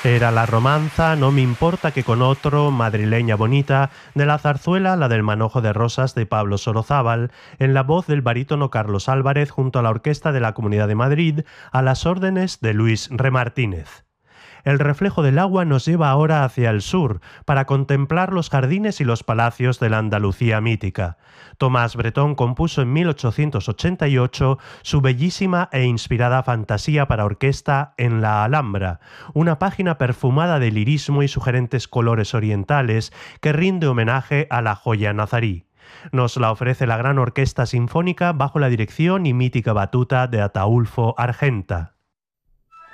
Era la romanza No me importa que con otro, Madrileña bonita, de la zarzuela La del manojo de rosas de Pablo Sorozábal, en la voz del barítono Carlos Álvarez junto a la Orquesta de la Comunidad de Madrid, a las órdenes de Luis Remartínez. El reflejo del agua nos lleva ahora hacia el sur, para contemplar los jardines y los palacios de la Andalucía mítica. Tomás Bretón compuso en 1888 su bellísima e inspirada fantasía para orquesta En la Alhambra, una página perfumada de lirismo y sugerentes colores orientales que rinde homenaje a la joya nazarí. Nos la ofrece la Gran Orquesta Sinfónica bajo la dirección y mítica batuta de Ataúlfo Argenta.